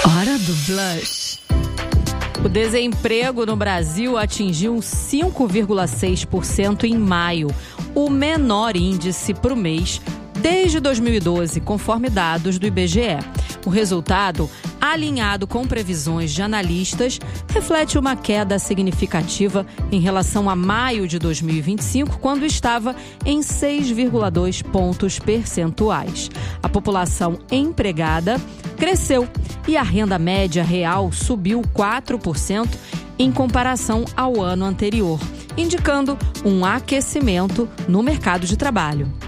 Hora do Blush. O desemprego no Brasil atingiu 5,6% em maio, o menor índice para o mês desde 2012, conforme dados do IBGE. O resultado, alinhado com previsões de analistas, reflete uma queda significativa em relação a maio de 2025, quando estava em 6,2 pontos percentuais. A população empregada cresceu e a renda média real subiu 4% em comparação ao ano anterior, indicando um aquecimento no mercado de trabalho.